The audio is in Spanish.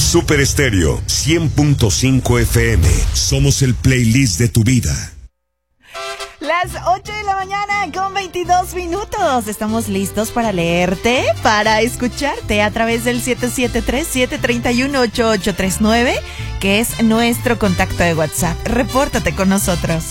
Super Estéreo 100.5 FM. Somos el playlist de tu vida. Las 8 de la mañana con 22 minutos. Estamos listos para leerte, para escucharte a través del 773-731-8839, que es nuestro contacto de WhatsApp. Repórtate con nosotros.